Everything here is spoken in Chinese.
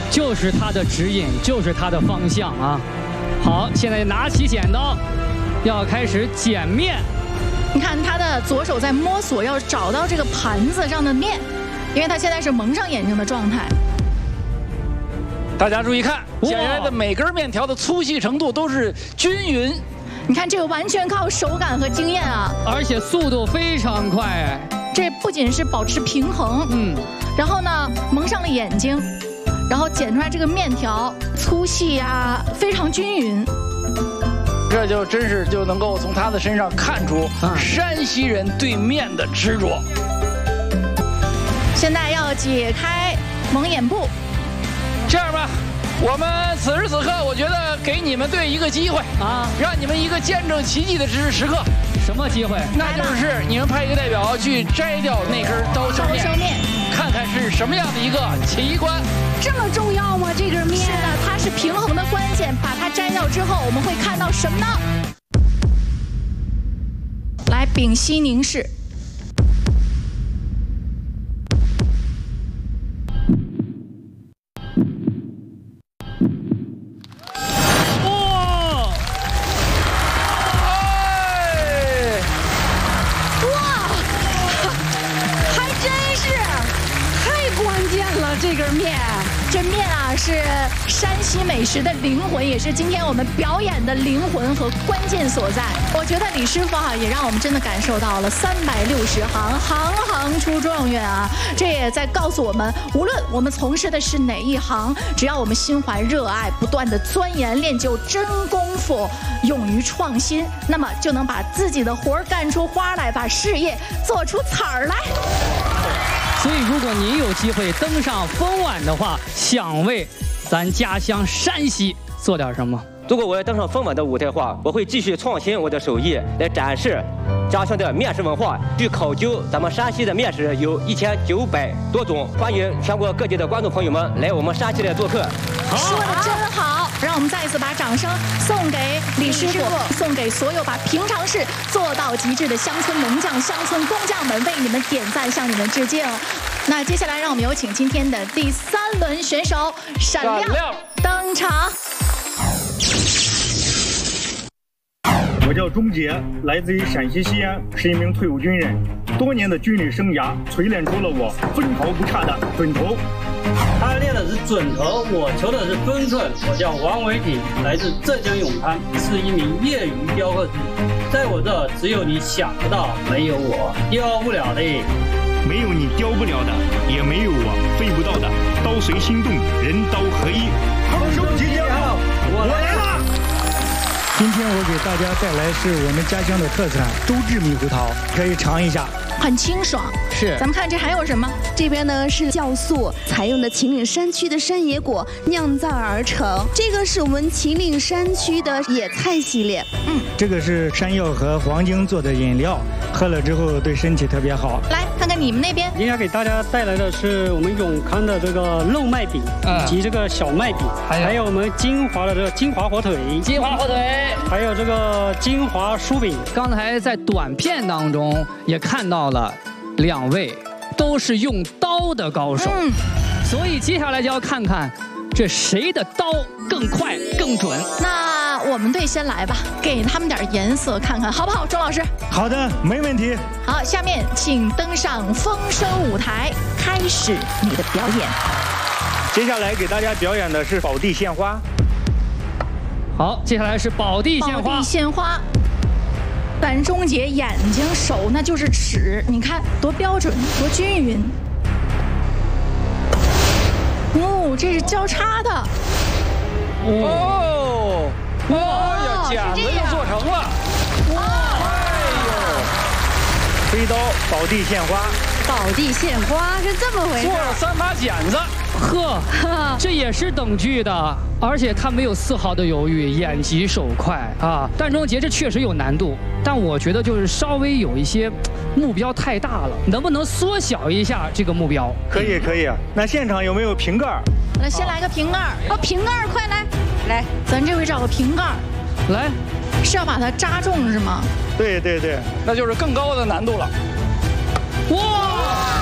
就是它的指引，就是它的方向啊。好，现在拿起剪刀，要开始剪面。 你看他的左手在摸索，要找到这个盘子上的面，因为他现在是蒙上眼睛的状态。 大家注意看，剪下来的每根面条的粗细程度都是均匀。 你看这个完全靠手感和经验啊， 而且速度非常快。 这不仅是保持平衡，然后呢蒙上了眼睛，然后剪出来这个面条粗细啊非常均匀。 这就真是就能够从他的身上看出山西人对面的执着。 现在要解开蒙眼部。 这样吧，我们此时此刻，我觉得给你们队一个机会啊，让你们一个见证奇迹的时刻。 什么机会？ 那就是你们派一个代表去摘掉那根刀削面，看看是什么样的一个奇观。 这么重要吗？这根面？是的，它是平衡的关键。把它摘掉之后，我们会看到什么呢？来，屏息凝视。这面啊是山西美食的灵魂，也是今天我们表演的灵魂和关键所在。我觉得李师傅也让我们真的感受到了360行，行行出状元啊！这也在告诉我们，无论我们从事的是哪一行，只要我们心怀热爱，不断的钻研练就真功夫，勇于创新，那么就能把自己的活儿干出花来，把事业做出彩儿来。 所以，如果您有机会登上风晚的话，想为咱家乡山西做点什么？ 如果我要登上风晚的舞台的话，我会继续创新我的手艺，来展示家乡的面食文化。据考究，咱们山西的面食有1900多种。欢迎全国各地的观众朋友们来我们山西来做客。 说的真好，让我们再一次把掌声送给李师傅，送给所有把平常事做到极致的乡村农将、乡村工匠们，为你们点赞，向你们致敬。那接下来，让我们有请今天的第3轮选手闪亮登场。 我叫钟杰，来自于陕西西安，是一名退伍军人。多年的军旅生涯锤炼出了我分毫不差的准头。 他练的是准头，我求的是分寸。我叫王维挺，来自浙江永康，是一名业余雕刻师。在我这，只有你想不到，没有我雕不了的。 没有你雕不了的，也没有我飞不到的。刀随心动，人刀合一。好手集结好，我来了。今天我给大家带来是我们家乡的特产周至猕猴桃，可以尝一下。 很清爽， 是。 咱们看这还有什么？ 这边呢是酵素，采用的秦岭山区的山野果酿造而成。这个是我们秦岭山区的野菜系列。 这个是山药和黄精做的饮料，喝了之后对身体特别好。 来看看你们那边。 今天给大家带来的是我们永康的这个肉麦饼，以及这个小麦饼，还有我们金华的这个金华火腿，还有这个金华酥饼。 刚才在短片当中也看到了2位都是用刀的高手，所以接下来就要看看这谁的刀更快更准。 那我们队先来吧，给他们点颜色看看好不好？钟老师。 好的，没问题。 好，下面请登上丰收舞台，开始你的表演。 接下来给大家表演的是宝地献花。 好，接下来是宝地献花。 宝地献花。咱钟杰眼睛手那就是尺，你看多标准，多均匀。这是交叉的。 呀，剪子就做成了。 飞刀宝地献花。 宝地献花是这么回事。 做了3把剪子。 呵，这也是等距的，而且他没有丝毫的犹豫，眼疾手快啊。但钟杰这确实有难度，但我觉得就是稍微有一些目标太大了，能不能缩小一下这个目标？ 可以。那现场有没有瓶盖？ 那先来个瓶盖瓶盖快来，咱这回找个瓶盖。 来， 是要把它扎中是吗？ 对， 那就是更高的难度了。 哇！